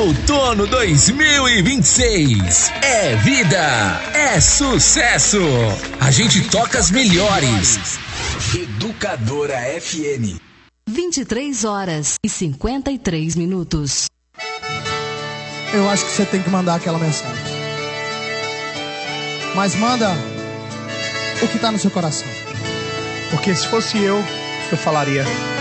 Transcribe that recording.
Outono 2026. É vida, é sucesso. A gente toca as melhores. Educadora FM. 23h53. Eu acho que você tem que mandar aquela mensagem. Mas manda o que tá no seu coração. Porque se fosse eu falaria: